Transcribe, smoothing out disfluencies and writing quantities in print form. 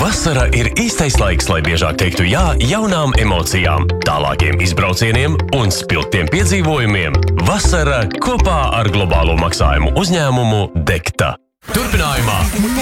Vasara ir īstais laiks, lai biežāk teiktu jā jaunām emocijām, tālākiem izbraucieniem un spilgtiem piedzīvojumiem. Vasara kopā ar globālo maksājumu uzņēmumu Dekta. Turpinājumā